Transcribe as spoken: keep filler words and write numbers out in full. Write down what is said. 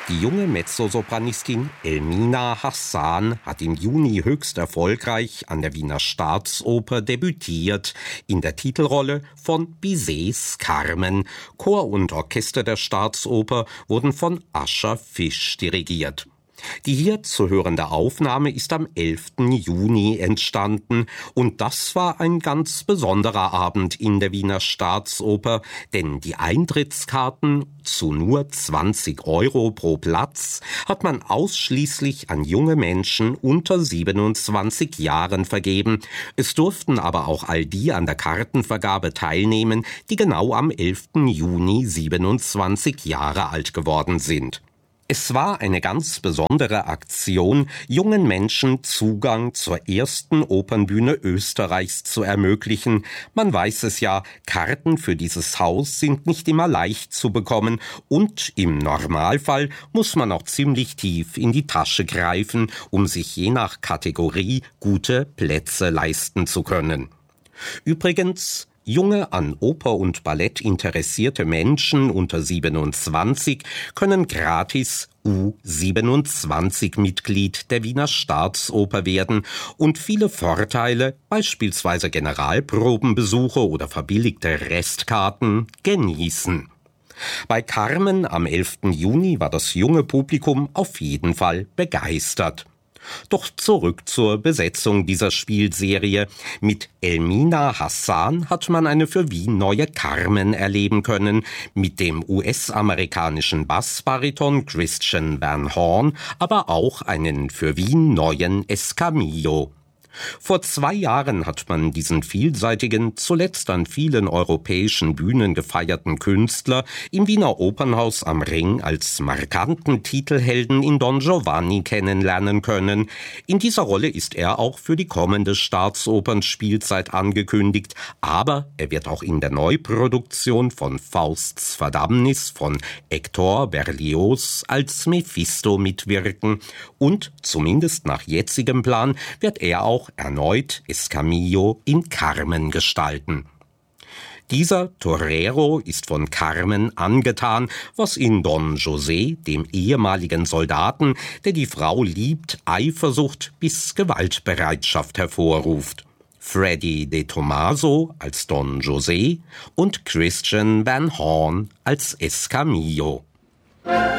Die junge Mezzosopranistin Elmina Hassan hat im Juni höchst erfolgreich an der Wiener Staatsoper debütiert, in der Titelrolle von Bizets Carmen. Chor und Orchester der Staatsoper wurden von Ascher Fisch dirigiert. Die hier zu hörende Aufnahme ist am elften Juni entstanden und das war ein ganz besonderer Abend in der Wiener Staatsoper, denn die Eintrittskarten zu nur zwanzig Euro pro Platz hat man ausschließlich an junge Menschen unter siebenundzwanzig Jahren vergeben. Es durften aber auch all die an der Kartenvergabe teilnehmen, die genau am elften Juni siebenundzwanzig Jahre alt geworden sind. Es war eine ganz besondere Aktion, jungen Menschen Zugang zur ersten Opernbühne Österreichs zu ermöglichen. Man weiß es ja, Karten für dieses Haus sind nicht immer leicht zu bekommen und im Normalfall muss man auch ziemlich tief in die Tasche greifen, um sich je nach Kategorie gute Plätze leisten zu können. Übrigens, junge, an Oper und Ballett interessierte Menschen unter siebenundzwanzig können gratis U siebenundzwanzig Mitglied der Wiener Staatsoper werden und viele Vorteile, beispielsweise Generalprobenbesuche oder verbilligte Restkarten, genießen. Bei Carmen am elften Juni war das junge Publikum auf jeden Fall begeistert. Doch zurück zur Besetzung dieser Spielserie. Mit Elmina Hassan hat man eine für Wien neue Carmen erleben können, mit dem U S-amerikanischen Bassbariton Christian Van Horn, aber auch einen für Wien neuen Escamillo. Vor zwei Jahren hat man diesen vielseitigen, zuletzt an vielen europäischen Bühnen gefeierten Künstler im Wiener Opernhaus am Ring als markanten Titelhelden in Don Giovanni kennenlernen können. In dieser Rolle ist er auch für die kommende Staatsopernspielzeit angekündigt, aber er wird auch in der Neuproduktion von Fausts Verdammnis von Hector Berlioz als Mephisto mitwirken und, zumindest nach jetzigem Plan, wird er auch erneut Escamillo in Carmen gestalten. Dieser Torero ist von Carmen angetan, was in Don José, dem ehemaligen Soldaten, der die Frau liebt, Eifersucht bis Gewaltbereitschaft hervorruft. Freddie De Tomaso als Don José und Christian Van Horn als Escamillo.